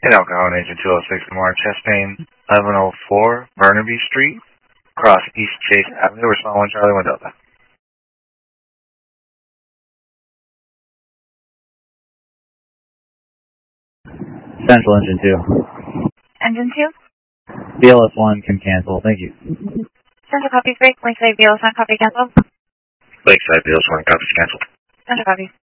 In Alcohol Agent 206 Lamar, chest pain, 1104 Burnaby Street, across East Chase Avenue. Respond 1 Charlie 1 Delta. Central Engine 2. Engine 2? BLS 1 can cancel. Thank you. Central copies break. Lakeside BLS 1 copy cancel. Lakeside BLS 1 copies canceled. Central copies.